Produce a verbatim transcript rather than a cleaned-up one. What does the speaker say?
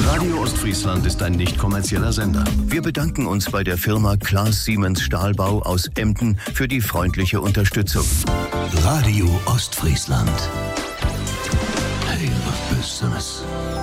Radio Ostfriesland ist ein nicht kommerzieller Sender. Wir bedanken uns bei der Firma Klaas Siemens Stahlbau aus Emden für die freundliche Unterstützung. Radio Ostfriesland. Hey, was Business.